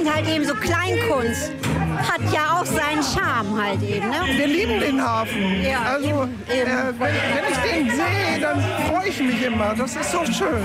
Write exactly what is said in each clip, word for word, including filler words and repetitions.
finde halt eben so Kleinkunst hat ja auch seinen Charme halt eben. Ne? Wir lieben den Hafen. Ja, also eben, eben. Äh, wenn, wenn ich den sehe, dann freue ich mich immer. Das ist so schön.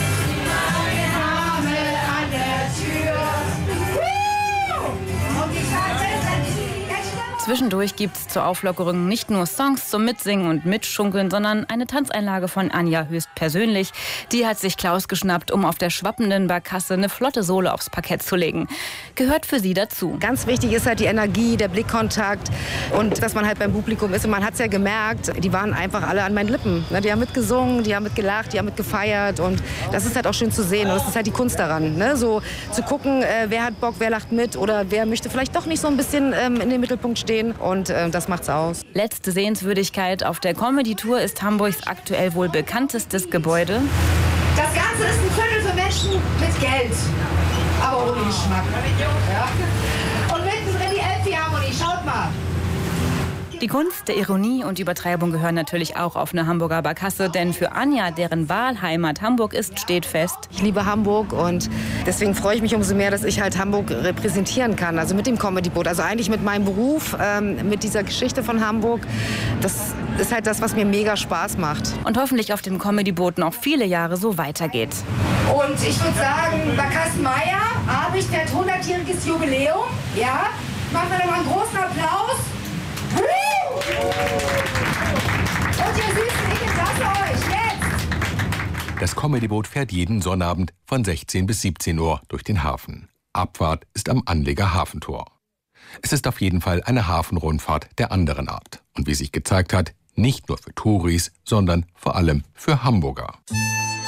Zwischendurch gibt's zur Auflockerung nicht nur Songs zum Mitsingen und Mitschunkeln, sondern eine Tanzeinlage von Anja höchstpersönlich. Die hat sich Klaus geschnappt, um auf der schwappenden Barkasse eine flotte Sohle aufs Parkett zu legen. Gehört für sie dazu. Ganz wichtig ist halt die Energie, der Blickkontakt und dass man halt beim Publikum ist. Und man hat es ja gemerkt, die waren einfach alle an meinen Lippen. Die haben mitgesungen, die haben mitgelacht, die haben mitgefeiert und das ist halt auch schön zu sehen. Und das ist halt die Kunst daran, ne? So zu gucken, äh, wer hat Bock, wer lacht mit oder wer möchte vielleicht doch nicht so ein bisschen ähm, in den Mittelpunkt stehen. Und äh, das macht's aus. Letzte Sehenswürdigkeit auf der Comedy-Tour ist Hamburgs aktuell wohl bekanntestes Gebäude. Das Ganze ist ein Viertel für Menschen mit Geld, aber ohne Geschmack. Ja. Und mittendrin die Elbphilharmonie, schaut mal. Die Kunst der Ironie und Übertreibung gehören natürlich auch auf eine Hamburger Barkasse, denn für Anja, deren Wahlheimat Hamburg ist, steht fest: Ich liebe Hamburg und deswegen freue ich mich umso mehr, dass ich halt Hamburg repräsentieren kann, also mit dem Comedy-Boot, also eigentlich mit meinem Beruf, ähm, mit dieser Geschichte von Hamburg. Das ist halt das, was mir mega Spaß macht. Und hoffentlich auf dem Comedy-Boot noch viele Jahre so weitergeht. Und ich würde sagen, Barkassen Meier, Abend fährt hundertjähriges Jubiläum. Ja, machen wir nochmal einen großen Applaus. Und ihr Süßen, ich entlasse euch jetzt! Das Comedy-Boot fährt jeden Sonnabend von sechzehn bis siebzehn Uhr durch den Hafen. Abfahrt ist am Anleger Hafentor. Es ist auf jeden Fall eine Hafenrundfahrt der anderen Art. Und wie sich gezeigt hat, nicht nur für Touris, sondern vor allem für Hamburger.